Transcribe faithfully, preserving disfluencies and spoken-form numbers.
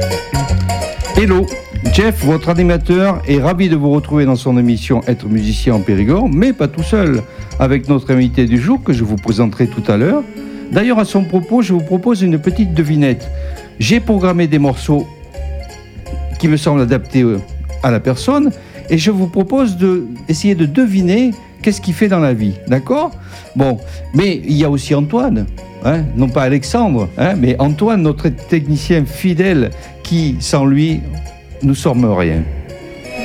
Hello, Jeff, votre animateur, est ravi de vous retrouver dans son émission Être musicien en Périgord, mais pas tout seul, avec notre invité du jour que je vous présenterai tout à l'heure. D'ailleurs, à son propos, je vous propose une petite devinette. J'ai programmé des morceaux qui me semblent adaptés à la personne et je vous propose d'essayer de deviner qu'est-ce qu'il fait dans la vie, d'accord ? Bon, mais il y a aussi Antoine, hein, non pas Alexandre, hein, mais Antoine, notre technicien fidèle, qui, sans lui, nous sommes rien.